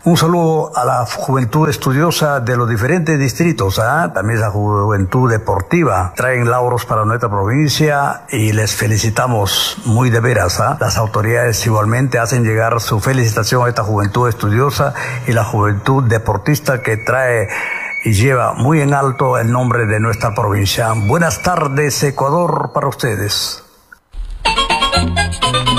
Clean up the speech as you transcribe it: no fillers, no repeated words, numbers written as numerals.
Un saludo a la juventud estudiosa de los diferentes distritos, también la juventud deportiva. Traen lauros para nuestra provincia y les felicitamos muy de veras. Las autoridades igualmente hacen llegar su felicitación a esta juventud estudiosa y la juventud deportista que trae y lleva muy en alto el nombre de nuestra provincia. Buenas tardes, Ecuador, para ustedes.